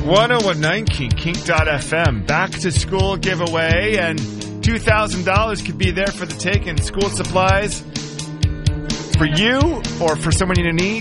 101.9 Kink.fm. Back to school giveaway, and $2,000 could be there for the taking. School supplies for you or for someone you need.